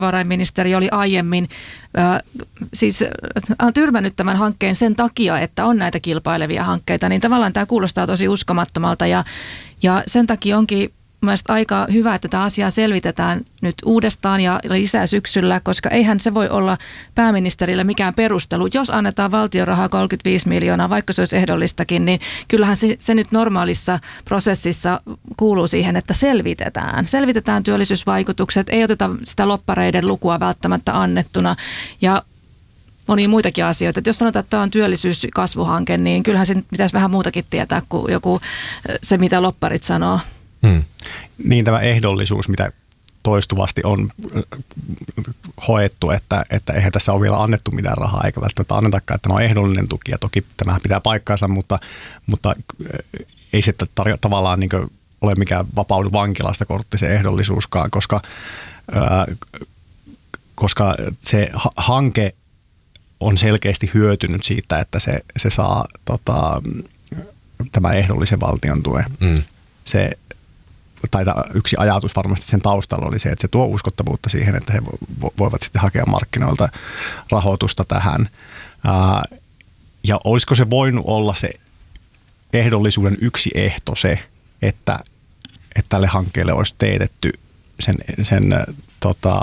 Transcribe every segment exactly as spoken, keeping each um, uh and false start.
valtiovarainministeri oli aiemmin äh, siis on tyrmännyt tämän hankkeen sen takia, että on näitä kilpailevia hankkeita, niin tavallaan tämä kuulostaa tosi uskomattomalta ja, ja sen takia onkin mielestäni aika hyvä, että tätä asiaa selvitetään nyt uudestaan ja lisää syksyllä, koska eihän se voi olla pääministerille mikään perustelu. Jos annetaan valtion rahaa kolmekymmentäviisi miljoonaa, vaikka se olisi ehdollistakin, niin kyllähän se, se nyt normaalissa prosessissa kuuluu siihen, että selvitetään. Selvitetään työllisyysvaikutukset, ei oteta sitä loppareiden lukua välttämättä annettuna ja monia muitakin asioita. Että jos sanotaan, että tämä on työllisyyskasvuhanke, niin kyllähän se pitäisi vähän muutakin tietää kuin joku se, mitä lopparit sanoo. Hmm. Niin tämä ehdollisuus, mitä toistuvasti on hoettu, että, että eihän tässä ole vielä annettu mitään rahaa, eikä välttämättä annetakaan, että tämä on ehdollinen tuki, ja toki tämä pitää paikkaansa, mutta, mutta ei se tarjo- tavallaan niin kuin ole mikään vapaudu vankilasta kortti se ehdollisuuskaan, koska, ää, koska se ha- hanke on selkeästi hyötynyt siitä, että se, se saa tota, tämän ehdollisen valtion tuen. Hmm. Se tai yksi ajatus varmasti sen taustalla oli se, että se tuo uskottavuutta siihen, että he voivat sitten hakea markkinoilta rahoitusta tähän. Ja olisiko se voinut olla se ehdollisuuden yksi ehto se, että, että tälle hankkeelle olisi teetetty sen, sen tota,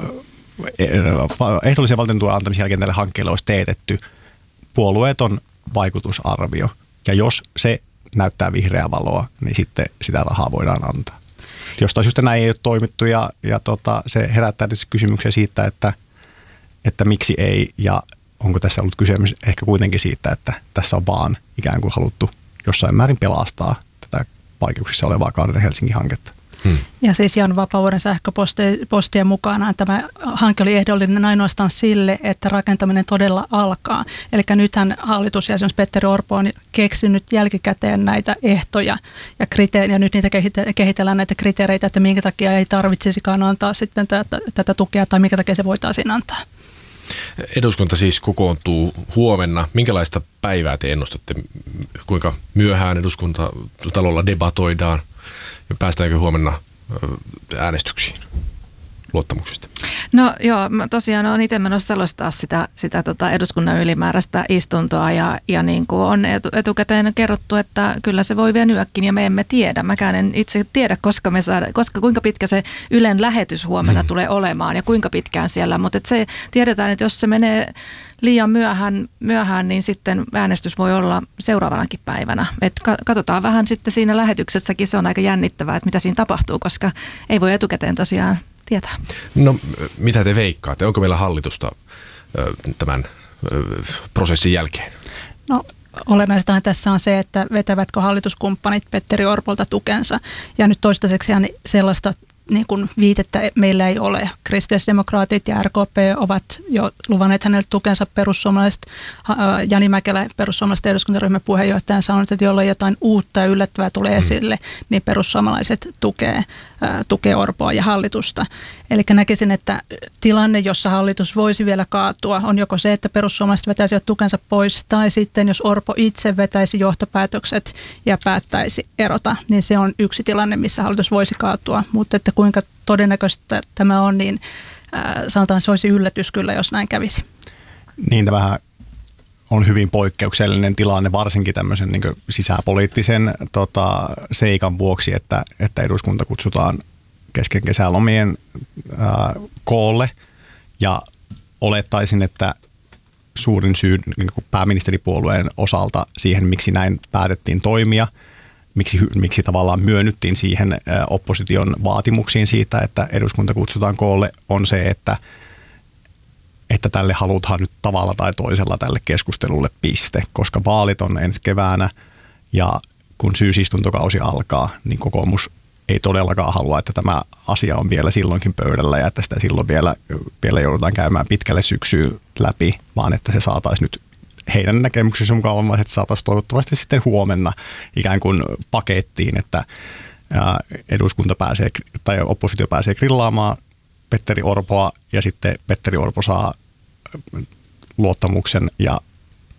ehdollisen valtion tuen antamisen jälkeen tälle hankkeelle olisi teetetty puolueeton vaikutusarvio. Ja jos se näyttää vihreää valoa, niin sitten sitä rahaa voidaan antaa. Jostain syystä näin ei ole toimittu ja, ja tota, se herättää tietysti kysymyksiä siitä, että, että miksi ei ja onko tässä ollut kysymys ehkä kuitenkin siitä, että tässä on vaan ikään kuin haluttu jossain määrin pelastaa tätä vaikeuksissa olevaa Kaarinen Helsingin hanketta. Hmm. Ja siis Jan Vapaavuoren sähköpostien mukana tämä hanke oli ehdollinen ainoastaan sille, että rakentaminen todella alkaa. Eli nythän hallitus ja esimerkiksi Petteri Orpo on keksinyt jälkikäteen näitä ehtoja ja, kriteer- ja nyt niitä kehitellään näitä kriteereitä, että minkä takia ei tarvitsisikaan antaa sitten tätä, tätä tukea tai minkä takia se voitaisiin antaa. Eduskunta siis kokoontuu huomenna. Minkälaista päivää te ennustatte? Kuinka myöhään eduskuntatalolla debatoidaan? Päästäänkö huomenna äänestyksiin luottamuksesta? No joo, tosiaan olen itse menossa selostaa sitä, sitä tota eduskunnan ylimääräistä istuntoa ja, ja niin kuin on etukäteen kerrottu, että kyllä se voi venyäkin ja me emme tiedä. Mäkään en itse tiedä, koska, me saada, koska kuinka pitkä se Ylen lähetys huomenna hmm. tulee olemaan ja kuinka pitkään siellä. Mutta se tiedetään, että jos se menee liian myöhään, myöhään, niin sitten äänestys voi olla seuraavanakin päivänä. Et katsotaan vähän sitten siinä lähetyksessäkin, se on aika jännittävää, että mitä siinä tapahtuu, koska ei voi etukäteen tosiaan tietää. No mitä te veikkaatte? Onko meillä hallitusta ö, tämän ö, prosessin jälkeen? No olennaistahan tässä on se, että vetävätkö hallituskumppanit Petteri Orpolta tukensa. Ja nyt toistaiseksi sellaista niin kuin viitettä meillä ei ole. Kristillisdemokraatit ja R K P ovat jo luvanneet hänelle tukensa. Perussuomalaiset, Jani Mäkelä, perussuomalaisten eduskuntaryhmän puheenjohtaja, on sanonut, että jolloin jotain uutta ja yllättävää tulee mm. esille, niin perussuomalaiset tukee, tukee Orpoa ja hallitusta. Eli näkisin, että tilanne, jossa hallitus voisi vielä kaatua, on joko se, että perussuomalaiset vetäisivät tukensa pois, tai sitten jos Orpo itse vetäisi johtopäätökset ja päättäisi erota, niin se on yksi tilanne, missä hallitus voisi kaatua. Mutta että kuinka todennäköistä tämä on, niin äh, sanotaan, se olisi yllätys kyllä, jos näin kävisi. Niin, tämähän on hyvin poikkeuksellinen tilanne, varsinkin tämmöisen niin kuin sisäpoliittisen tota, seikan vuoksi, että, että eduskunta kutsutaan kesken kesälomien ää, koolle. Ja olettaisin, että suurin syy niin kuin pääministeripuolueen osalta siihen, miksi näin päätettiin toimia, miksi, miksi tavallaan myönnyttiin siihen ää, opposition vaatimuksiin siitä, että eduskunta kutsutaan koolle, on se, että että tälle halutaan nyt tavalla tai toisella tälle keskustelulle piste, koska vaalit on ensi keväänä ja kun syysistuntokausi alkaa, niin kokoomus ei todellakaan halua, että tämä asia on vielä silloinkin pöydällä ja että sitä silloin vielä, vielä joudutaan käymään pitkälle syksyyn läpi, vaan että se saataisiin nyt heidän näkemyksensä mukaan, että saataisiin toivottavasti sitten huomenna ikään kuin pakettiin, että eduskunta pääsee tai oppositio pääsee grillaamaan Petteri Orpoa ja sitten Petteri Orpo saa luottamuksen ja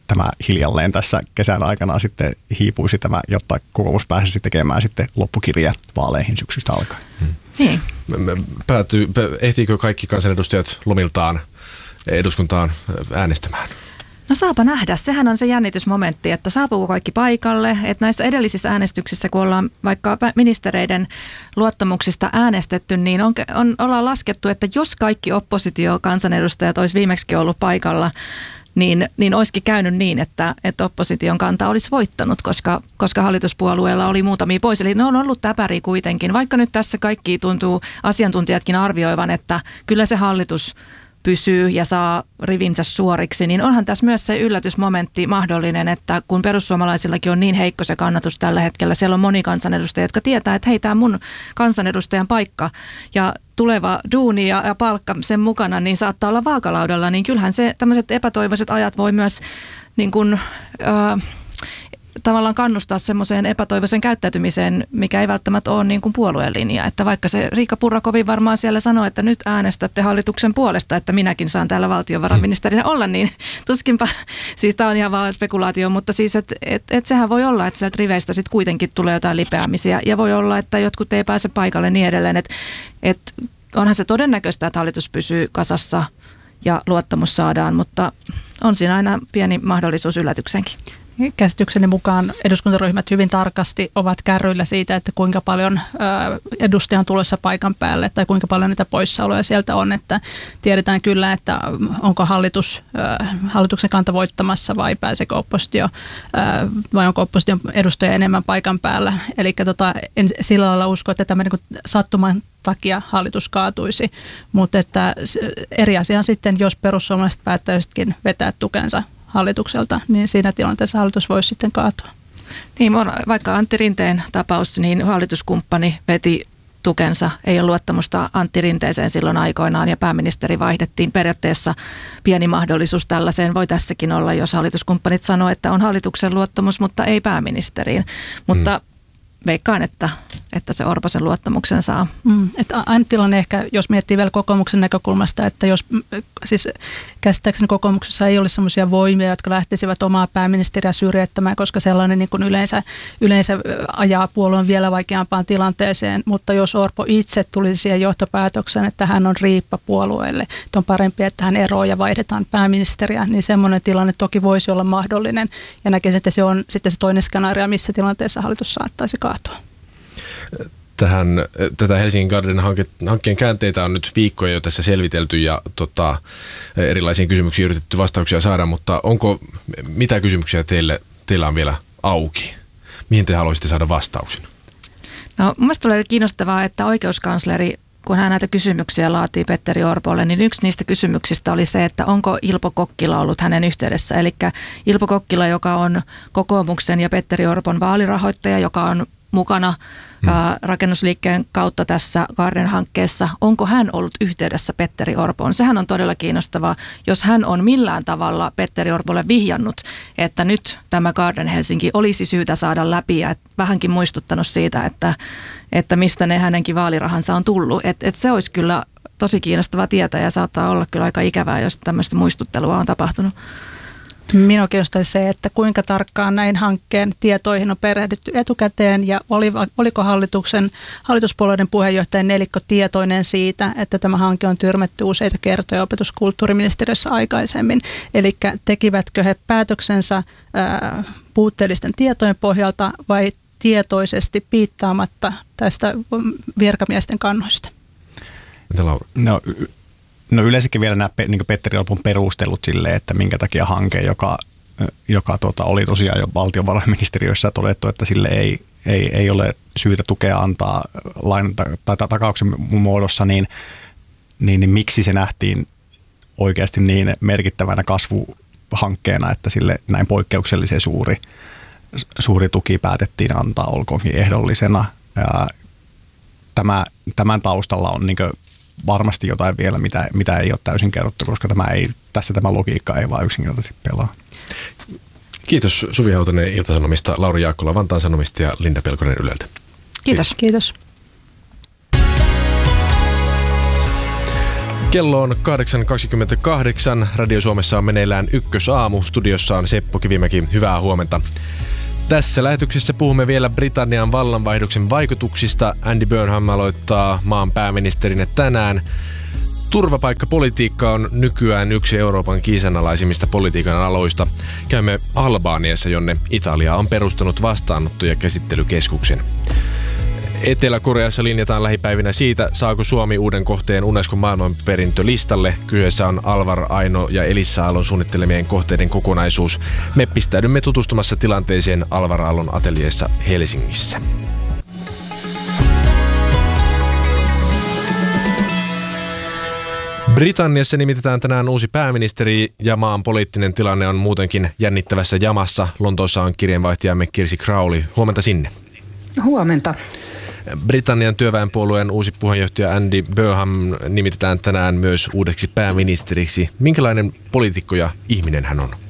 tämä hiljalleen tässä kesän aikana sitten hiipuisi tämä, jotta kokoomus pääsisi tekemään sitten loppukirja vaaleihin syksystä alkaen. Hmm. Niin. Päätyy, ehtiikö kaikki kansanedustajat lomiltaan eduskuntaan äänestämään? No saapa nähdä. Sehän on se jännitysmomentti, että saapuuko kaikki paikalle. Että näissä edellisissä äänestyksissä, kun ollaan vaikka ministereiden luottamuksista äänestetty, niin on, on, ollaan laskettu, että jos kaikki oppositiokansanedustajat olisi viimeksi ollut paikalla, niin, niin olisikin käynyt niin, että, että opposition kanta olisi voittanut, koska, koska hallituspuolueella oli muutamia pois. Eli ne on ollut täpäriä kuitenkin, vaikka nyt tässä kaikki tuntuu asiantuntijatkin arvioivan, että kyllä se hallitus pysyy ja saa rivinsä suoriksi, niin onhan tässä myös se yllätysmomentti mahdollinen, että kun perussuomalaisillakin on niin heikko se kannatus tällä hetkellä, siellä on moni kansanedustaja, jotka tietää, että hei, tämä on mun kansanedustajan paikka ja tuleva duuni ja, ja palkka sen mukana, niin saattaa olla vaakalaudalla, niin kyllähän se tämmöiset epätoivoiset ajat voi myös niin kuin, äh, tavallaan kannustaa semmoiseen epätoivoisen käyttäytymiseen, mikä ei välttämättä ole niin kuin puolueen linja. Että vaikka se Riikka Purra kovin varmaan siellä sanoo, että nyt äänestätte hallituksen puolesta, että minäkin saan täällä valtiovarainministerinä olla, niin tuskinpa, siis tämä on ihan vaan spekulaatio, mutta siis että et, et sehän voi olla, että sieltä riveistä sitten kuitenkin tulee jotain lipeämisiä ja voi olla, että jotkut ei pääse paikalle niin edelleen, että et onhan se todennäköistä, että hallitus pysyy kasassa ja luottamus saadaan, mutta on siinä aina pieni mahdollisuus yllätyksenkin. Käsitykseni mukaan eduskuntaryhmät hyvin tarkasti ovat kärryillä siitä, että kuinka paljon edustajan tulossa paikan päälle tai kuinka paljon niitä poissaoloja sieltä on. Että tiedetään kyllä, että onko hallitus, hallituksen kanta voittamassa vai pääseekö oppositio vai onko opposition edustaja enemmän paikan päällä. Eli tota, en sillä lailla usko, että tämä niin sattuman takia hallitus kaatuisi, mutta että eri asia on sitten, jos perussuomalaiset päättäisitkin vetää tukensa hallitukselta, niin siinä tilanteessa hallitus voisi sitten kaatua. Niin, vaikka Antti Rinteen tapaus, niin hallituskumppani veti tukensa. Ei ole luottamusta Antti Rinteeseen silloin aikoinaan ja pääministeri vaihdettiin. Periaatteessa pieni mahdollisuus tällaiseen voi tässäkin olla, jos hallituskumppanit sanoo, että on hallituksen luottamus, mutta ei pääministeriin. Mutta mm. veikkaan, että, että se Orposen luottamuksen saa. Mm, että aina tilanne ehkä, jos miettii vielä kokoomuksen näkökulmasta, että jos siis käsittääkseni kokoomuksessa ei ole sellaisia voimia, jotka lähtisivät omaa pääministeriä syrjäyttämään, koska sellainen niin kuin yleensä, yleensä ajaa puolueen vielä vaikeampaan tilanteeseen, mutta jos Orpo itse tulisi siihen johtopäätökseen, että hän on riippa puolueelle, että on parempi, että hän eroaa ja vaihdetaan pääministeriä, niin semmoinen tilanne toki voisi olla mahdollinen ja näkee, että se on sitten se toinen skenaario, missä tilanteessa hallitus saattaisi kaatua. Tähän, tätä Helsingin Garden hankkeen käänteitä on nyt viikkoja jo tässä selvitelty ja tota, erilaisiin kysymyksiin yritetty vastauksia saada, mutta onko, mitä kysymyksiä teille, teillä on vielä auki? Mihin te haluaisitte saada vastauksen? No mun mielestä oli kiinnostavaa, että oikeuskansleri, kun hän näitä kysymyksiä laatii Petteri Orpolle, niin yksi niistä kysymyksistä oli se, että onko Ilpo Kokkila ollut hänen yhteydessä. Eli Ilpo Kokkila, joka on kokoomuksen ja Petteri Orpon vaalirahoittaja, joka on mukana hmm. ää, rakennusliikkeen kautta tässä Garden-hankkeessa. Onko hän ollut yhteydessä Petteri Orpoon? Sehän on todella kiinnostavaa, jos hän on millään tavalla Petteri Orpolle vihjannut, että nyt tämä Garden Helsinki olisi syytä saada läpi ja vähänkin muistuttanut siitä, että, että mistä ne hänenkin vaalirahansa on tullut. Et, et se olisi kyllä tosi kiinnostavaa tietää ja saattaa olla kyllä aika ikävää, jos tämmöistä muistuttelua on tapahtunut. Minua kiinnostaisi se, että kuinka tarkkaan näin hankkeen tietoihin on perehdytty etukäteen ja oli, oliko hallituksen, hallituspuolueiden puheenjohtajan nelikko tietoinen siitä, että tämä hanke on tyrmätty useita kertoja opetuskulttuuriministeriössä aikaisemmin. Eli tekivätkö he päätöksensä ää, puutteellisten tietojen pohjalta vai tietoisesti piittaamatta tästä virkamiesten kannoista? No, No yleensäkin vielä nämä niin Petteri Orpon perustelut sille, että minkä takia hanke, joka, joka tota, oli tosiaan jo valtiovarainministeriössä todettu, että sille ei, ei, ei ole syytä tukea antaa lainan tai takauksen muodossa, niin, niin, niin miksi se nähtiin oikeasti niin merkittävänä kasvuhankkeena, että sille näin poikkeuksellisen suuri, suuri tuki päätettiin antaa, olkoonkin ehdollisena. Ja tämä, tämän taustalla on niin kuin varmasti jotain vielä, mitä, mitä ei ole täysin kerrottu, koska tämä ei, tässä tämä logiikka ei vaan yksinkertaisesti pelaa. Kiitos Suvi Hautanen Ilta-Sanomista, Lauri Jaakkola Vantaan Sanomista ja Linda Pelkonen Yleltä. Kiitos. Kiitos. Kello on kahdeksan kaksikymmentäkahdeksan. Radio Suomessa on meneillään Ykkösaamu. Studiossa on Seppo Kivimäki. Hyvää huomenta. Tässä lähetyksessä puhumme vielä Britannian vallanvaihdoksen vaikutuksista. Andy Burnham aloittaa maan pääministerinä tänään. Turvapaikkapolitiikka on nykyään yksi Euroopan kiisanalaisimmista politiikan aloista. Käymme Albaniassa, jonne Italia on perustanut vastaanotto- ja käsittelykeskuksen. Etelä-Koreassa linjataan lähipäivinä siitä, saako Suomi uuden kohteen Unescon maailmanperintölistalle. Kyseessä on Alvar Aino ja Elissa Aallon suunnittelemien kohteiden kokonaisuus. Me pistäydymme tutustumassa tilanteeseen Alvar Aallon ateljeessa Helsingissä. Britanniassa nimitetään tänään uusi pääministeri ja maan poliittinen tilanne on muutenkin jännittävässä jamassa. Lontoossa on kirjeenvaihtajamme Kirsi Crowley. Huomenta sinne. Huomenta. Britannian työväenpuolueen uusi puheenjohtaja Andy Burnham nimitetään tänään myös uudeksi pääministeriksi. Minkälainen poliitikko ja ihminen hän on?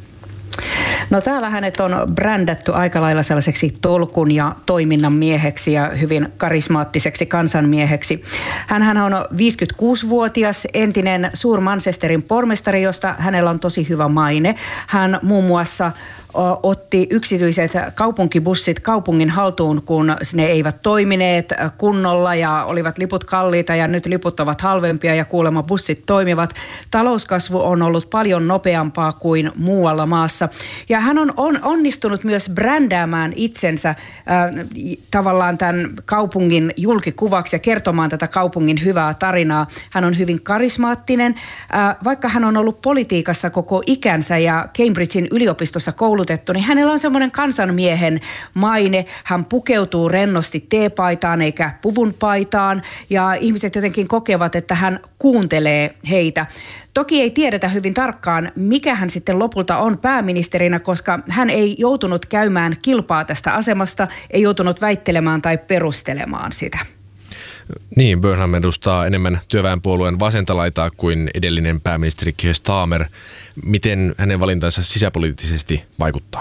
No täällä hänet on brändätty aika lailla sellaiseksi tolkun ja toiminnan mieheksi ja hyvin karismaattiseksi kansanmieheksi. Hänhän on viisikymmentäkuusivuotias entinen Suur-Manchesterin pormestari, josta hänellä on tosi hyvä maine. Hän muun muassa otti yksityiset kaupunkibussit kaupungin haltuun, kun ne eivät toimineet kunnolla ja olivat liput kalliita ja nyt liput ovat halvempia ja kuulemma bussit toimivat. Talouskasvu on ollut paljon nopeampaa kuin muualla maassa. Ja hän on, on onnistunut myös brändäämään itsensä äh, tavallaan tämän kaupungin julkikuvaksi ja kertomaan tätä kaupungin hyvää tarinaa. Hän on hyvin karismaattinen, äh, vaikka hän on ollut politiikassa koko ikänsä ja Cambridgein yliopistossa koulutettu, niin hänellä on semmoinen kansanmiehen maine. Hän pukeutuu rennosti teepaitaan eikä puvunpaitaan ja ihmiset jotenkin kokevat, että hän kuuntelee heitä. Toki ei tiedetä hyvin tarkkaan, mikä hän sitten lopulta on pääministerinä, koska hän ei joutunut käymään kilpaa tästä asemasta, ei joutunut väittelemään tai perustelemaan sitä. Niin, Burnham edustaa enemmän työväenpuolueen vasenta laitaa kuin edellinen pääministeri Keir Starmer. Miten hänen valintansa sisäpoliittisesti vaikuttaa?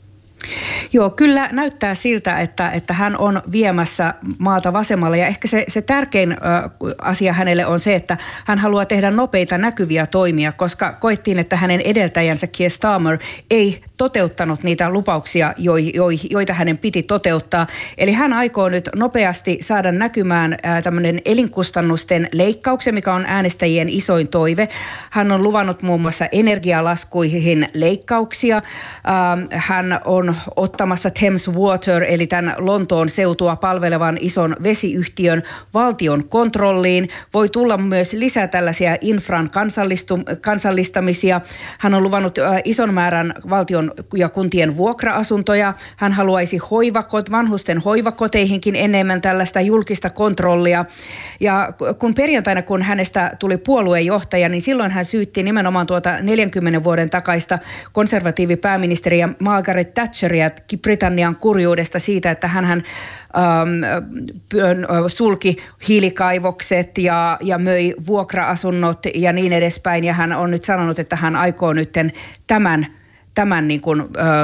Joo, kyllä näyttää siltä, että, että hän on viemässä maata vasemmalle ja ehkä se, se tärkein ö, asia hänelle on se, että hän haluaa tehdä nopeita näkyviä toimia, koska koettiin, että hänen edeltäjänsä Keir Starmer ei toteuttanut niitä lupauksia, jo, jo, joita hänen piti toteuttaa. Eli hän aikoo nyt nopeasti saada näkymään ää, tämmöinen elinkustannusten leikkauksen, mikä on äänestäjien isoin toive. Hän on luvannut muun muassa energialaskuihin leikkauksia. Ää, hän on ottamassa Thames Water, eli tämän Lontoon seutua palvelevan ison vesiyhtiön valtion kontrolliin. Voi tulla myös lisää tällaisia infran kansallistamisia. Hän on luvannut ää, ison määrän valtion ja kuntien vuokra-asuntoja. Hän haluaisi hoivakot, vanhusten hoivakoteihinkin enemmän tällaista julkista kontrollia. Ja kun perjantaina, kun hänestä tuli puoluejohtaja, niin silloin hän syytti nimenomaan tuota neljänkymmenen vuoden takaista konservatiivipääministeriä Margaret Thatcheria Britannian kurjuudesta siitä, että hänhän ähm, sulki hiilikaivokset ja, ja möi vuokra-asunnot ja niin edespäin. Ja hän on nyt sanonut, että hän aikoo nyt tämän Tämän, niin kuin,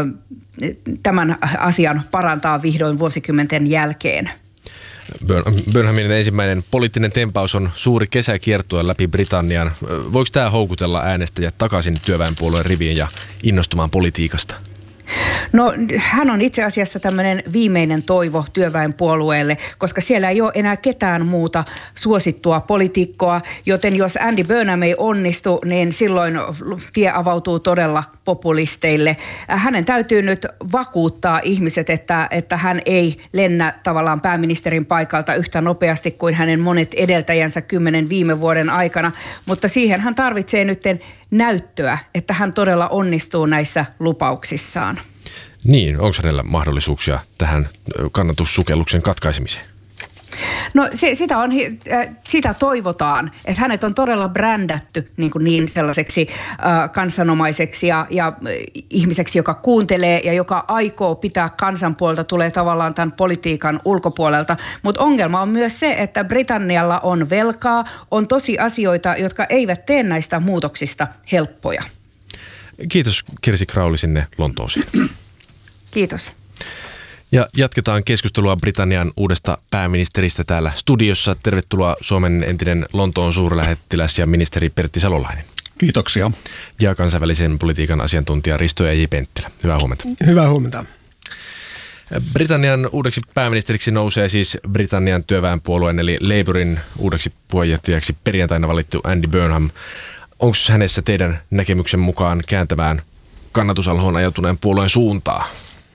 tämän asian parantaa vihdoin vuosikymmenten jälkeen. Burnhamin ensimmäinen poliittinen tempaus on suuri kesäkiertue läpi Britannian. Voiko tämä houkutella äänestäjät takaisin työväenpuolueen riviin ja innostumaan politiikasta? No hän on itse asiassa tämmöinen viimeinen toivo työväenpuolueelle, koska siellä ei ole enää ketään muuta suosittua poliitikkoa, joten jos Andy Burnham ei onnistu, niin silloin tie avautuu todella populisteille. Hänen täytyy nyt vakuuttaa ihmiset, että, että hän ei lennä tavallaan pääministerin paikalta yhtä nopeasti kuin hänen monet edeltäjänsä kymmenen viime vuoden aikana, mutta siihen hän tarvitsee nyt näyttöä, että hän todella onnistuu näissä lupauksissaan. Niin, onko hänellä mahdollisuuksia tähän kannatussukelluksen katkaisemiseen? No se, sitä, on, sitä toivotaan, että hänet on todella brändätty niin, kuin niin sellaiseksi äh, kansanomaiseksi ja, ja ihmiseksi, joka kuuntelee ja joka aikoo pitää kansan puolta, tulee tavallaan tämän politiikan ulkopuolelta. Mutta ongelma on myös se, että Britannialla on velkaa, on tosi asioita, jotka eivät tee näistä muutoksista helppoja. Kiitos Kirsi Crowley sinne Lontooseen. Kiitos. Ja jatketaan keskustelua Britannian uudesta pääministeristä täällä studiossa. Tervetuloa Suomen entinen Lontoon suurlähettiläs ja ministeri Pertti Salolainen. Kiitoksia. Ja kansainvälisen politiikan asiantuntija Risto E J Penttilä. Hyvää huomenta. Hyvää huomenta. Britannian uudeksi pääministeriksi nousee siis Britannian työväenpuolueen eli Labourin uudeksi puheenjohtajaksi perjantaina valittu Andy Burnham. Onko hänessä teidän näkemyksen mukaan kääntämään kannatusalhoon ajautuneen puolueen suuntaa?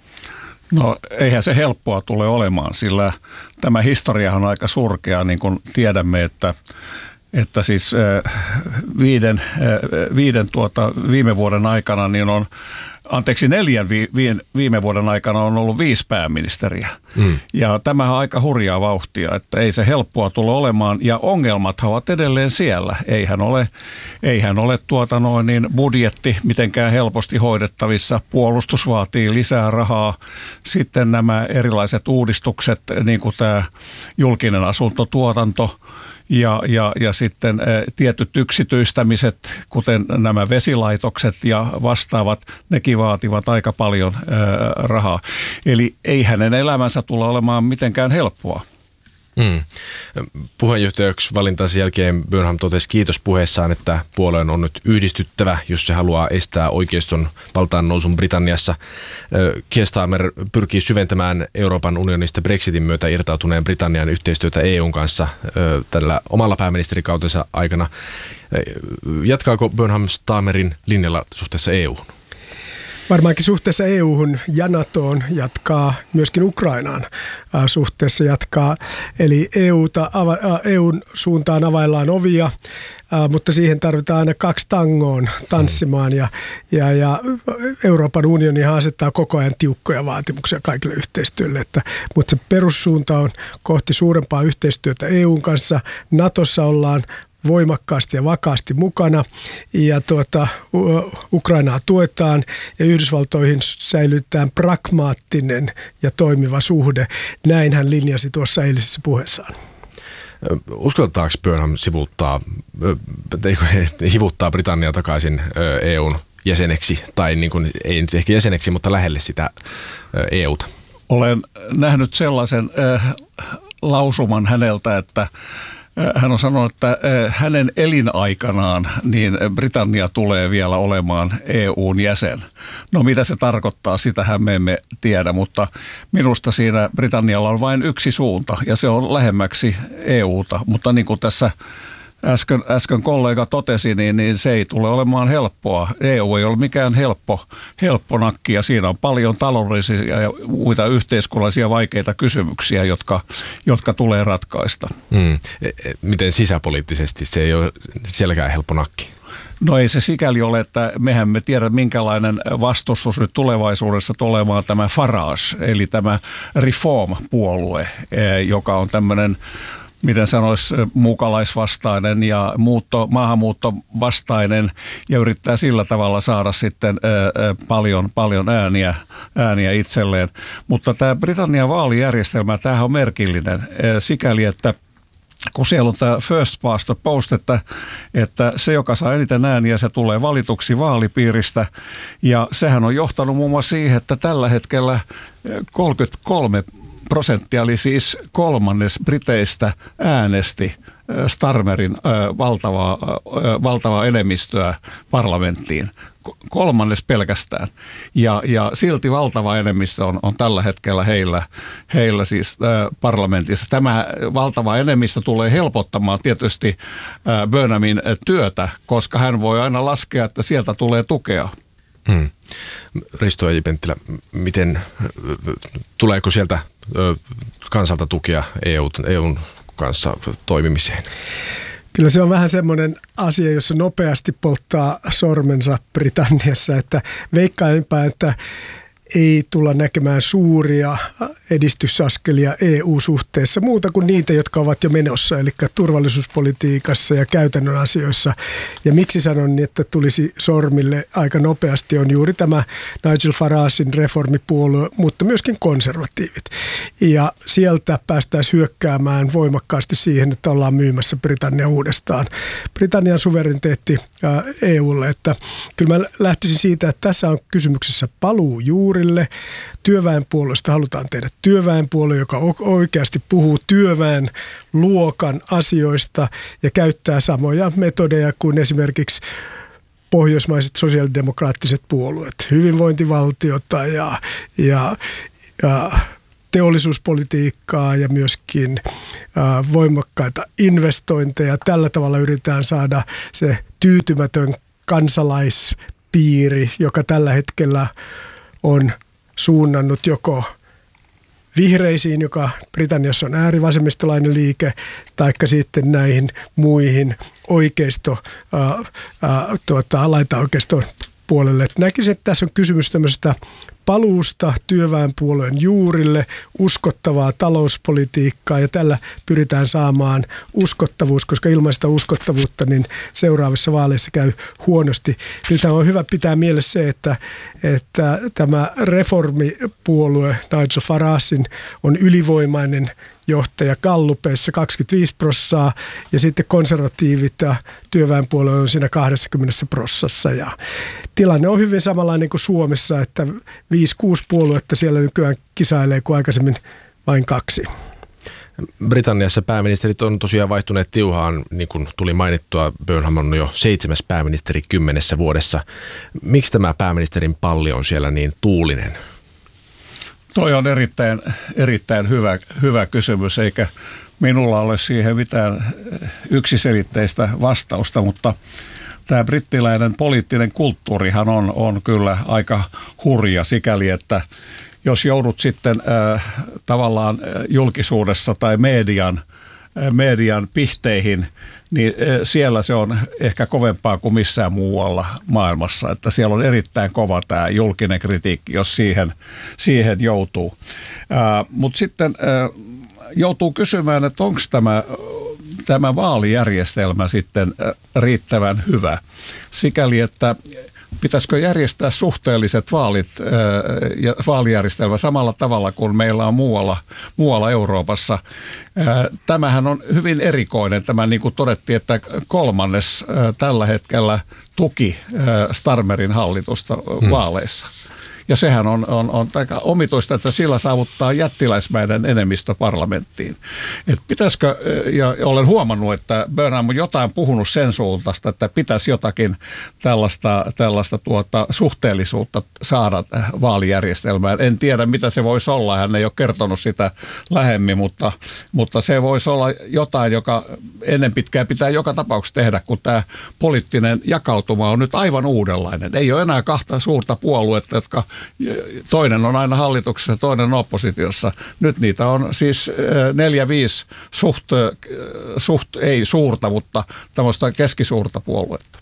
No eihän se helppoa tule olemaan, sillä tämä historiahan on aika surkea, niin kuin tiedämme, että että siis viiden, viiden tuota, viime vuoden aikana niin on, anteeksi neljän vi, vi, viime vuoden aikana on ollut viisi pääministeriä. Mm. Ja tämähän on aika hurjaa vauhtia, että ei se helppoa tule olemaan ja ongelmathan ovat edelleen siellä. Eihän ole, eihän ole tuota noin niin budjetti mitenkään helposti hoidettavissa. Puolustus vaatii lisää rahaa. Sitten nämä erilaiset uudistukset, niin kuin tämä julkinen asuntotuotanto, Ja, ja, ja sitten ä, tietyt yksityistämiset, kuten nämä vesilaitokset ja vastaavat, nekin vaativat aika paljon ä, rahaa. Eli ei hänen elämänsä tule olemaan mitenkään helppoa. Mm. Puheenjohtajaksi valintansa jälkeen Burnham totesi kiitospuheessaan, että puolueen on nyt yhdistyttävä, jos se haluaa estää oikeiston valtaan nousun Britanniassa. Keir Starmer pyrkii syventämään Euroopan unionista Brexitin myötä irtautuneen Britannian yhteistyötä E U:n kanssa tällä omalla pääministerikautensa aikana. Jatkaako Burnham Starmerin linjalla suhteessa E U:hun? Varmaankin suhteessa E U:hun ja NATOon jatkaa, myöskin Ukrainaan äh, suhteessa jatkaa. Eli E U:ta, äh, E U:n suuntaan availlaan ovia, äh, mutta siihen tarvitaan aina kaksi tangoon tanssimaan. Ja, ja, ja Euroopan unionihan asettaa koko ajan tiukkoja vaatimuksia kaikille yhteistyölle. Että, mutta se perussuunta on kohti suurempaa yhteistyötä E U:n kanssa. NATOssa ollaan voimakkaasti ja vakaasti mukana ja tuota, Ukrainaa tuetaan ja Yhdysvaltoihin säilytetään pragmaattinen ja toimiva suhde. Näin hän linjasi tuossa eilisessä puheessaan. Uskaltaako Burnham sivuuttaa, hivuttaa Britannia takaisin E U:n jäseneksi tai niin kuin, ei nyt ehkä jäseneksi, mutta lähelle sitä E U:ta? Olen nähnyt sellaisen äh, lausuman häneltä, että hän on sanonut, että hänen elinaikanaan niin Britannia tulee vielä olemaan E U:n jäsen. No mitä se tarkoittaa, sitähän me emme tiedä, mutta minusta siinä Britannialla on vain yksi suunta ja se on lähemmäksi E U:ta. Mutta niin kuin tässä äsken, äsken kollega totesi, niin, niin se ei tule olemaan helppoa. E U ei ole mikään helppo, helppo nakki ja siinä on paljon taloudellisia ja muita yhteiskunnallisia vaikeita kysymyksiä, jotka, jotka tulee ratkaista. Hmm. Miten sisäpoliittisesti se ei ole sielläkään helppo nakki? No ei se sikäli ole, että mehän me tiedä minkälainen vastustus nyt tulevaisuudessa tulemaan tämä Farage, eli tämä Reform-puolue, joka on tämmöinen, miten sanoisi, muukalaisvastainen ja muutto, maahanmuuttovastainen ja yrittää sillä tavalla saada sitten ää, paljon, paljon ääniä, ääniä itselleen. Mutta tämä Britannian vaalijärjestelmä, tämähän on merkillinen ää, sikäli, että kun siellä on tämä first past the post, että, että se, joka saa eniten ääniä, se tulee valituksi vaalipiiristä. Ja sehän on johtanut muun muassa siihen, että tällä hetkellä kolmekymmentäkolme prosenttia, eli siis kolmannes briteistä äänesti Starmerin äh, valtavaa, äh, valtavaa enemmistöä parlamenttiin. Kolmannes pelkästään. Ja, ja silti valtava enemmistö on, on tällä hetkellä heillä, heillä siis äh, parlamentissa. Tämä valtava enemmistö tulee helpottamaan tietysti äh, Burnhamin työtä, koska hän voi aina laskea, että sieltä tulee tukea. Hmm. Risto E J Penttilä, miten, tuleeko sieltä ö, kansalta tukea E U:n kanssa toimimiseen? Kyllä se on vähän semmoinen asia, jossa nopeasti polttaa sormensa Britanniassa, että veikkaanpa, että ei tulla näkemään suuria edistysaskelia E U-suhteessa, muuta kuin niitä, jotka ovat jo menossa, eli turvallisuuspolitiikassa ja käytännön asioissa. Ja miksi sanon, että tulisi sormille aika nopeasti, on juuri tämä Nigel Faragen reformipuolue, mutta myöskin konservatiivit. Ja sieltä päästäisiin hyökkäämään voimakkaasti siihen, että ollaan myymässä Britannia uudestaan. Britannian suvereniteetti E U:lle, että kyllä mä lähtisin siitä, että tässä on kysymyksessä paluu juuri juurille. Työväenpuolueesta halutaan tehdä työväenpuolue, joka oikeasti puhuu työväen luokan asioista ja käyttää samoja metodeja kuin esimerkiksi pohjoismaiset sosiaalidemokraattiset puolueet, hyvinvointivaltiota ja, ja, ja teollisuuspolitiikkaa ja myöskin äh, voimakkaita investointeja. Tällä tavalla yritetään saada se tyytymätön kansalaispiiri, joka tällä hetkellä on suunnannut joko vihreisiin, joka Britanniassa on äärivasemmistolainen liike, taikka sitten näihin muihin oikeisto, ää, ää, tuota, laitaoikeiston puolelle. Näkisin, että tässä on kysymys tämmöisestä paluusta työväenpuolueen juurille, uskottavaa talouspolitiikkaa ja tällä pyritään saamaan uskottavuus, koska ilman sitä uskottavuutta niin seuraavissa vaaleissa käy huonosti. Nyt on hyvä pitää mielessä se, että, että tämä reformipuolue Nigel Faragein on ylivoimainen johtaja Gallupeissa kaksikymmentäviisi prosenttia ja sitten konservatiivit ja työväenpuolue on siinä kaksikymmentä prosenttia. Ja tilanne on hyvin samanlainen kuin Suomessa, että viisi kuusi puoluetta siellä nykyään kisailee kuin aikaisemmin vain kaksi. Britanniassa pääministerit on tosiaan vaihtuneet tiuhaan, niin kuin tuli mainittua, Burnham on jo seitsemäs pääministeri kymmenessä vuodessa. Miksi tämä pääministerin palli on siellä niin tuulinen? Toi on erittäin, erittäin hyvä, hyvä kysymys, eikä minulla ole siihen mitään yksiselitteistä vastausta, mutta tämä brittiläinen poliittinen kulttuurihan on, on kyllä aika hurja sikäli, että jos joudut sitten äh, tavallaan julkisuudessa tai median, äh, median pihteihin, niin äh, siellä se on ehkä kovempaa kuin missään muualla maailmassa. Että siellä on erittäin kova tämä julkinen kritiikki, jos siihen, siihen joutuu. Äh, Mutta sitten äh, joutuu kysymään, että onko tämä, tämä vaalijärjestelmä sitten äh, riittävän hyvä. Sikäli, että pitäisikö järjestää suhteelliset vaalit ja vaalijärjestelmä samalla tavalla kuin meillä on muualla, muualla Euroopassa. Tämähän on hyvin erikoinen. Tämä niin kuin todettiin, että kolmannes tällä hetkellä tuki Starmerin hallitusta vaaleissa. Ja sehän on, on, on aika omituista, että sillä saavuttaa jättiläismäinen enemmistö parlamenttiin. Et pitäisikö, ja olen huomannut, että Burnham on jotain puhunut sen suuntaista, että pitäisi jotakin tällaista, tällaista tuota, suhteellisuutta saada vaalijärjestelmään. En tiedä, mitä se voisi olla. Hän ei ole kertonut sitä lähemmin, mutta, mutta se voisi olla jotain, joka ennen pitkään pitää joka tapauksessa tehdä, kun tämä poliittinen jakautuma on nyt aivan uudenlainen. Ei ole enää kahta suurta puoluetta, jotka toinen on aina hallituksessa, toinen on oppositiossa. Nyt niitä on siis neljä, viisi suht, suht ei suurta, mutta tämmöistä keskisuurta puoluetta.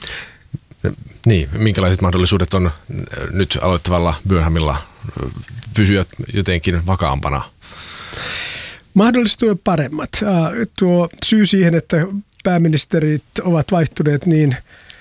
Niin, minkälaiset mahdollisuudet on nyt aloittavalla Burnhamilla pysyä jotenkin vakaampana? Mahdollisuudet paremmat. Tuo syy siihen, että pääministerit ovat vaihtuneet niin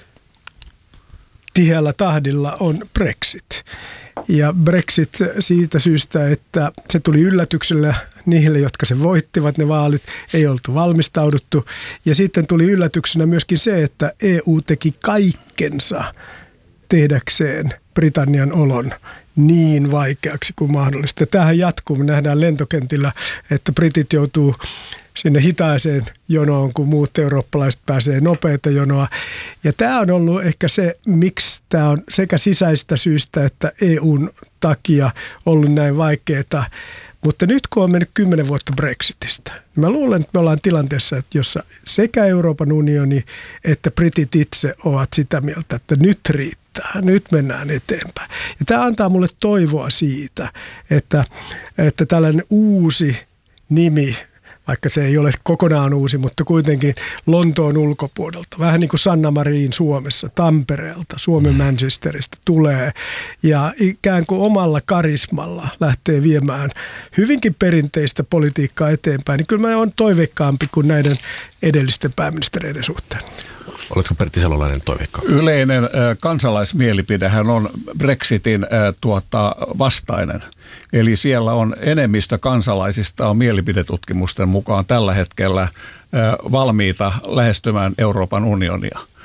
tiheällä tahdilla on Brexit. Ja Brexit siitä syystä, että se tuli yllätyksellä niille, jotka se voittivat ne vaalit, ei oltu valmistauduttu. Ja sitten tuli yllätyksenä myöskin se, että E U teki kaikkensa tehdäkseen Britannian olon niin vaikeaksi kuin mahdollista. Tähän jatkuu. Me nähdään lentokentillä, että britit joutuu sinne hitaiseen jonoon, kun muut eurooppalaiset pääsee nopeita jonoa. Ja tämä on ollut ehkä se, miksi tämä on sekä sisäistä syystä että E U:n takia ollut näin vaikeaa. Mutta nyt kun on mennyt kymmenen vuotta Brexitistä, niin mä luulen, että me ollaan tilanteessa, että jossa sekä Euroopan unioni että britit itse ovat sitä mieltä, että nyt riittää, nyt mennään eteenpäin. Ja tämä antaa mulle toivoa siitä, että, että tällainen uusi nimi, vaikka se ei ole kokonaan uusi, mutta kuitenkin Lontoon ulkopuolelta, vähän niin kuin Sanna Marin Suomessa, Tampereelta, Suomen Manchesterista tulee ja ikään kuin omalla karismalla lähtee viemään hyvinkin perinteistä politiikkaa eteenpäin, niin kyllä mä oon toiveikkaampi kuin näiden edellisten pääministereiden suhteen. Oletko Pertti Salolainen toiveikkaampi? Yleinen äh, kansalaismielipidehän on Brexitin äh, tuota, vastainen. Eli siellä on enemmistö kansalaisista on mielipidetutkimusten mukaan tällä hetkellä äh, valmiita lähestymään Euroopan unionia.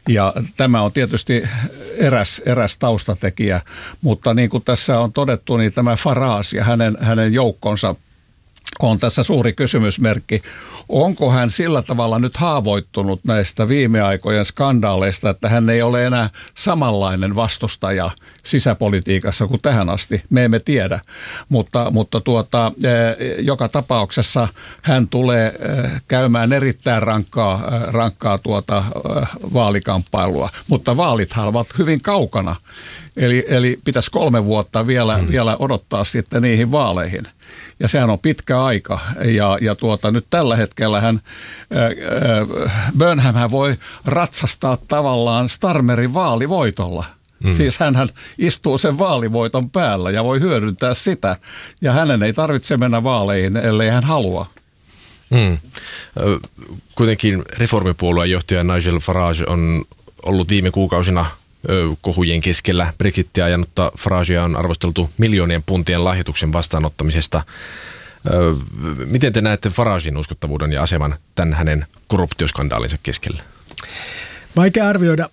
Ja tämä on tietysti eräs, eräs taustatekijä, mutta niin kuin tässä on todettu, niin tämä Farage ja hänen, hänen joukkonsa on tässä suuri kysymysmerkki. Onko hän sillä tavalla nyt haavoittunut näistä viime aikojen skandaaleista, että hän ei ole enää samanlainen vastustaja sisäpolitiikassa kuin tähän asti? Me emme tiedä, mutta, mutta tuota, joka tapauksessa hän tulee käymään erittäin rankkaa, rankkaa tuota vaalikamppailua, mutta vaalithan ovat hyvin kaukana. Eli, eli pitäisi kolme vuotta vielä, mm. vielä odottaa sitten niihin vaaleihin. Ja sehän on pitkä aika. Ja, ja tuota, nyt tällä hetkellä hän, Burnham hän voi ratsastaa tavallaan Starmerin vaalivoitolla. Mm. Siis hänhän istuu sen vaalivoiton päällä ja voi hyödyntää sitä. Ja hänen ei tarvitse mennä vaaleihin, ellei hän halua. Mm. Kuitenkin reformipuolueen johtaja Nigel Farage on ollut viime kuukausina kohujen keskellä. Brexitia ajanutta Faragea on arvosteltu miljoonien puntien lahjoituksen vastaanottamisesta. Miten te näette Faragen uskottavuuden ja aseman tämän hänen korruptioskandaalinsa keskellä? Vaikea arvioida.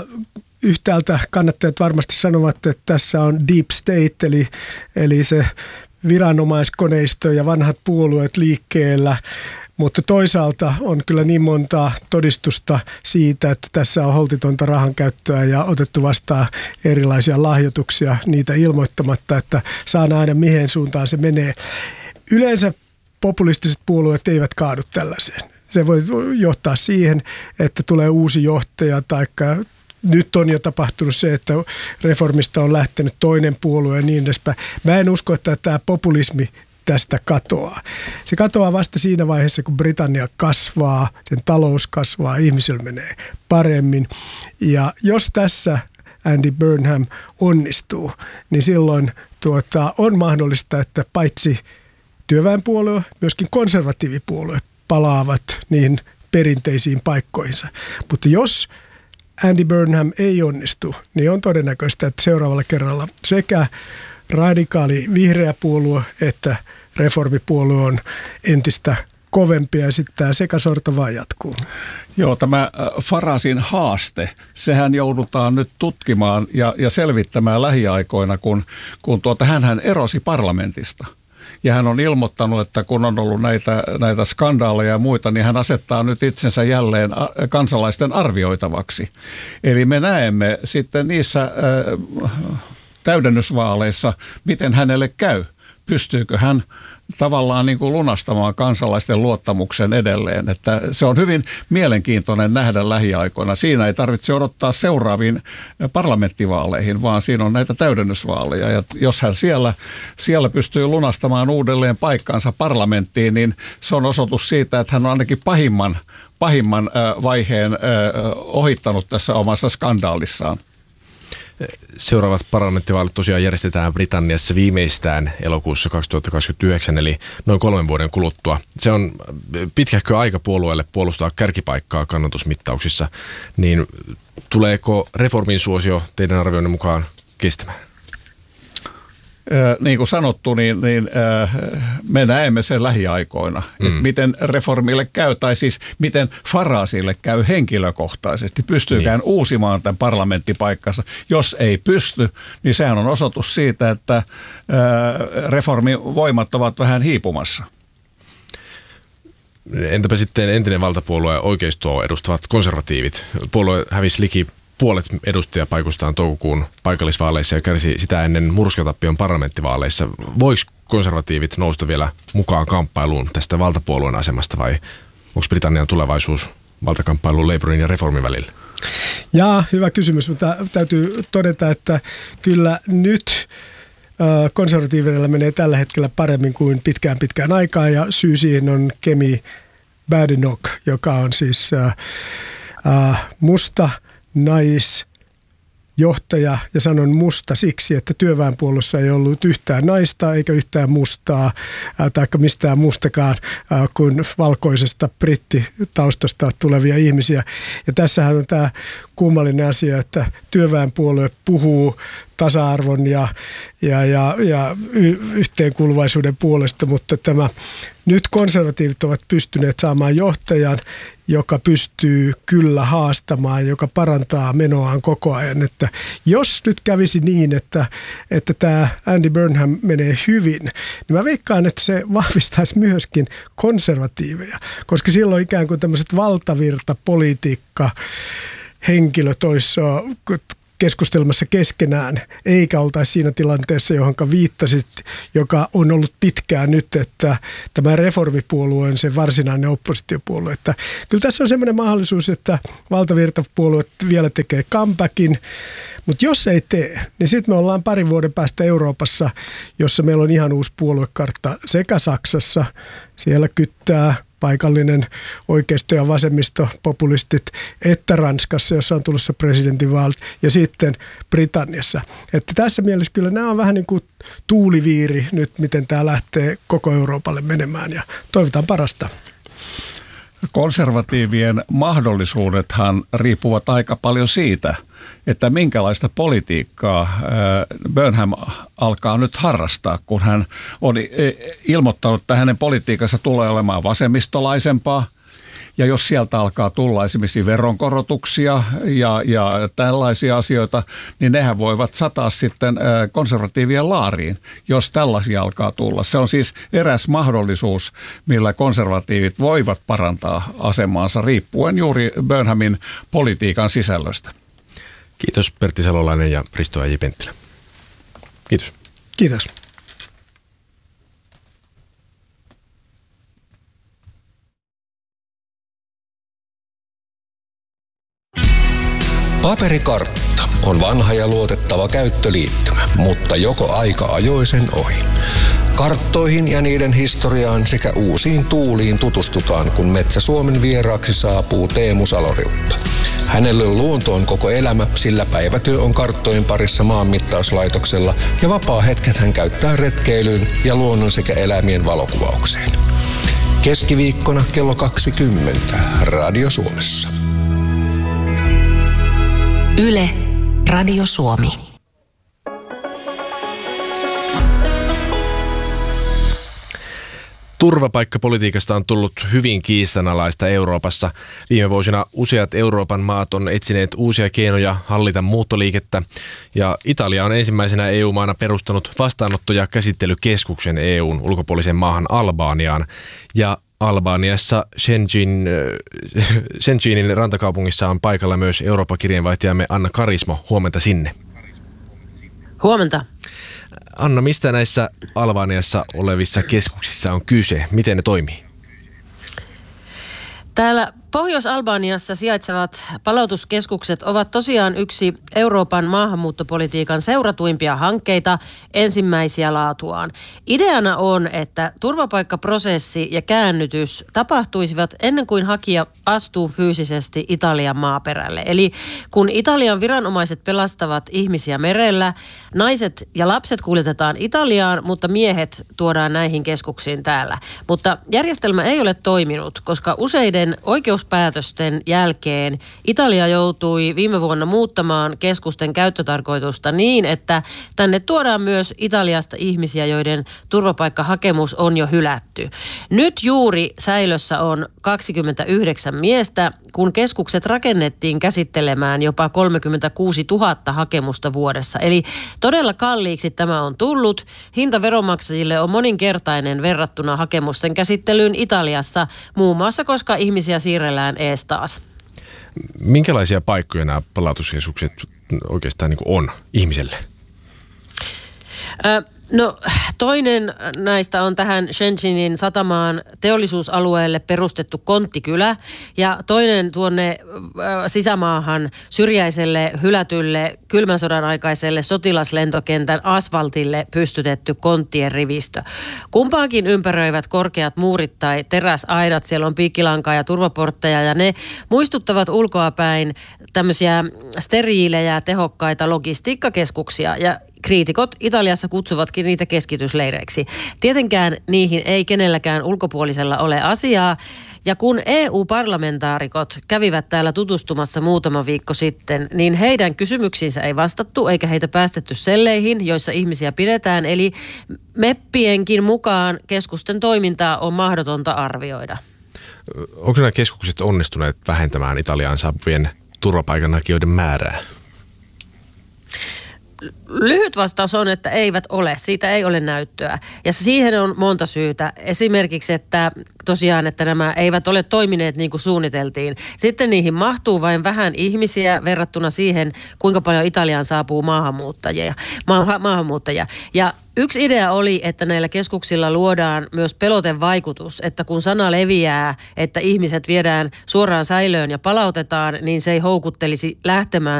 Yhtäältä kannattajat varmasti sanovat, että tässä on deep state, eli, eli se viranomaiskoneisto ja vanhat puolueet liikkeellä. Mutta toisaalta on kyllä niin monta todistusta siitä, että tässä on holtitonta rahankäyttöä ja otettu vastaan erilaisia lahjoituksia niitä ilmoittamatta, että saa nähdä mihin suuntaan se menee. Yleensä populistiset puolueet eivät kaadu tällaiseen. Se voi johtaa siihen, että tulee uusi johtaja tai nyt on jo tapahtunut se, että reformista on lähtenyt toinen puolue ja niin edespäin. Mä en usko, että tämä populismi tästä katoaa. Se katoaa vasta siinä vaiheessa, kun Britannia kasvaa, sen talous kasvaa, ihmisillä menee paremmin. Ja jos tässä Andy Burnham onnistuu, niin silloin tuota, on mahdollista, että paitsi työväenpuolue, myöskin konservatiivipuolue palaavat niihin perinteisiin paikkoihinsa. Mutta jos Andy Burnham ei onnistu, niin on todennäköistä, että seuraavalla kerralla sekä radikaali vihreä puolue että reformipuolue on entistä kovempia ja sitten tämä sekasorto vaan jatkuu. Joo, tämä Faragen haaste, sehän joudutaan nyt tutkimaan ja, ja selvittämään lähiaikoina, kun, kun tuota, hänhän erosi parlamentista. Ja hän on ilmoittanut, että kun on ollut näitä, näitä skandaaleja ja muita, niin hän asettaa nyt itsensä jälleen kansalaisten arvioitavaksi. Eli me näemme sitten niissä äh, täydennysvaaleissa, miten hänelle käy. Pystyykö hän tavallaan niin kuin lunastamaan kansalaisten luottamuksen edelleen. Että se on hyvin mielenkiintoinen nähdä lähiaikoina. Siinä ei tarvitse odottaa seuraaviin parlamenttivaaleihin, vaan siinä on näitä täydennysvaaleja. Ja jos hän siellä, siellä pystyy lunastamaan uudelleen paikkansa parlamenttiin, niin se on osoitus siitä, että hän on ainakin pahimman, pahimman vaiheen ohittanut tässä omassa skandaalissaan. Seuraavat parlamenttivaalit tosiaan järjestetään Britanniassa viimeistään elokuussa kaksituhattakaksikymmentäyhdeksän, eli noin kolmen vuoden kuluttua. Se on pitkähkö aika puolueelle puolustaa kärkipaikkaa kannatusmittauksissa, niin tuleeko reformin suosio teidän arvioinnin mukaan kestämään? Niin kuin sanottu, niin, niin me näemme sen lähiaikoina, mm. että miten reformille käy, tai siis miten Faragelle käy henkilökohtaisesti. Pystyykään niin uusimaan tämän parlamenttipaikkansa. Jos ei pysty, niin sehän on osoitus siitä, että reformivoimat ovat vähän hiipumassa. Entäpä sitten entinen valtapuolue oikeistoa edustavat konservatiivit? Puolue hävisi liki puolet edustajapaikoistaan toukokuun paikallisvaaleissa ja kärsi sitä ennen murskatappion parlamenttivaaleissa. Voiko konservatiivit nousta vielä mukaan kamppailuun tästä valtapuolueen asemasta vai onko Britannian tulevaisuus valtakamppailuun Labourin ja reformin välillä? Jaa, hyvä kysymys, mutta täytyy todeta, että kyllä nyt konservatiiveilla menee tällä hetkellä paremmin kuin pitkään pitkään aikaa ja syy siihen on Kemi Badenoch, joka on siis äh, äh, musta naisjohtaja, ja sanon musta siksi, että työväenpuolueessa ei ollut yhtään naista eikä yhtään mustaa ää, tai mistään mustakaan ää, kuin valkoisesta brittitaustasta tulevia ihmisiä. Ja tässähän on tämä kummallinen asia, että työväenpuolue puhuu tasa-arvon ja, ja, ja, ja y- yhteenkuuluvaisuuden puolesta, mutta tämä nyt konservatiivit ovat pystyneet saamaan johtajan, joka pystyy kyllä haastamaan, joka parantaa menoaan koko ajan. Että jos nyt kävisi niin, että, että tämä Andy Burnham menee hyvin, niin mä veikkaan, että se vahvistaisi myöskin konservatiiveja, koska silloin ikään kuin tämmöiset valtavirtapolitiikka henkilöt olisi keskustelmassa keskenään, eikä oltaisi siinä tilanteessa, johon viittasit, joka on ollut pitkään nyt, että tämä reformipuolue on se varsinainen oppositiopuolue. Että kyllä tässä on sellainen mahdollisuus, että valtavirtapuolue vielä tekee comebackin, mutta jos ei tee, niin sitten me ollaan parin vuoden päästä Euroopassa, jossa meillä on ihan uusi puoluekartta sekä Saksassa, siellä kyttää paikallinen oikeisto- ja vasemmistopopulistit, että Ranskassa, jossa on tulossa presidentinvaalit, ja sitten Britanniassa. Että tässä mielessä kyllä nämä on vähän niin kuin tuuliviiri nyt, miten tämä lähtee koko Euroopalle menemään, ja toivotaan parasta. Konservatiivien mahdollisuudethan riippuvat aika paljon siitä, että minkälaista politiikkaa Burnham alkaa nyt harrastaa, kun hän on ilmoittanut, että hänen politiikansa tulee olemaan vasemmistolaisempaa. Ja jos sieltä alkaa tulla esimerkiksi veronkorotuksia ja, ja tällaisia asioita, niin nehän voivat sataa sitten konservatiivien laariin, jos tällaisia alkaa tulla. Se on siis eräs mahdollisuus, millä konservatiivit voivat parantaa asemaansa riippuen juuri Burnhamin politiikan sisällöstä. Kiitos Pertti Salolainen ja Risto Äijä-Penttilä. Kiitos. Kiitos. Paperikartta on vanha ja luotettava käyttöliittymä, mutta joko aika ajoi sen ohi. Karttoihin ja niiden historiaan sekä uusiin tuuliin tutustutaan, kun Metsä Suomen vieraaksi saapuu Teemu Saloriutta. Hänelle luonto on koko elämä, sillä päivätyö on karttojen parissa maanmittauslaitoksella ja vapaa-hetket hän käyttää retkeilyyn ja luonnon sekä eläimien valokuvaukseen. Keskiviikkona kello kaksikymmentä Radio Suomessa. Yle, Radio Suomi. Turvapaikkapolitiikasta on tullut hyvin kiistanalaista Euroopassa. Viime vuosina useat Euroopan maat on etsineet uusia keinoja hallita muuttoliikettä. Ja Italia on ensimmäisenä E U-maana perustanut vastaanotto- ja käsittelykeskuksen E U:n ulkopuolisen maahan Albaniaan. Ja Albaniassa Shenzhen, Shenzhenin rantakaupungissa on paikalla myös Euroopan kirjeenvaihtajamme Anna Karismo. Huomenta sinne. Huomenta. Anna, mistä näissä Albaniassa olevissa keskuksissa on kyse? Miten ne toimii? Täällä Pohjois-Albaniassa sijaitsevat palautuskeskukset ovat tosiaan yksi Euroopan maahanmuuttopolitiikan seuratuimpia hankkeita, ensimmäisiä laatuaan. Ideana on, että turvapaikkaprosessi ja käännytys tapahtuisivat ennen kuin hakija astuu fyysisesti Italian maaperälle. Eli kun Italian viranomaiset pelastavat ihmisiä merellä, naiset ja lapset kuljetetaan Italiaan, mutta miehet tuodaan näihin keskuksiin täällä. Mutta järjestelmä ei ole toiminut, koska useiden oikeus päätösten jälkeen Italia joutui viime vuonna muuttamaan keskusten käyttötarkoitusta niin, että tänne tuodaan myös Italiasta ihmisiä, joiden turvapaikkahakemus on jo hylätty. Nyt juuri säilössä on kaksikymmentäyhdeksän miestä, kun keskukset rakennettiin käsittelemään jopa kolmekymmentäkuusituhatta hakemusta vuodessa. Eli todella kalliiksi tämä on tullut. Hinta veronmaksajille on moninkertainen verrattuna hakemusten käsittelyyn Italiassa, muun muassa koska ihmisiä siirrellään ees taas. Minkälaisia paikkoja nämä palautuskeskukset oikeastaan niin kuin on ihmiselle? Ö, no toinen näistä on tähän Shenzhenin satamaan teollisuusalueelle perustettu konttikylä ja toinen tuonne ö, sisämaahan syrjäiselle hylätylle kylmän sodan aikaiselle sotilaslentokentän asfaltille pystytetty konttien rivistö. Kumpaankin ympäröivät korkeat muurit tai teräsaidat, siellä on piikkilankaa ja turvaportteja ja ne muistuttavat ulkoapäin tämmöisiä steriilejä tehokkaita logistiikkakeskuksia ja kriitikot Italiassa kutsuvatkin niitä keskitysleireiksi. Tietenkään niihin ei kenelläkään ulkopuolisella ole asiaa Ja kun E U-parlamentaarikot kävivät täällä tutustumassa muutama viikko sitten, niin heidän kysymyksiinsä ei vastattu eikä heitä päästetty selleihin, joissa ihmisiä pidetään. Eli meppienkin mukaan keskusten toimintaa on mahdotonta arvioida. Onko nämä keskukset onnistuneet vähentämään Italiaan saapuvien turvapaikanhakijoiden määrää? Lyhyt vastaus on, että eivät ole. Siitä ei ole näyttöä. Ja siihen on monta syytä. Esimerkiksi, että tosiaan, että nämä eivät ole toimineet niin kuin suunniteltiin. Sitten niihin mahtuu vain vähän ihmisiä verrattuna siihen, kuinka paljon Italiaan saapuu maahanmuuttajia. Ma- maahanmuuttajia. Ja yksi idea oli, että näillä keskuksilla luodaan myös pelotevaikutus, että kun sana leviää, että ihmiset viedään suoraan säilöön ja palautetaan, niin se ei houkuttelisi lähtemään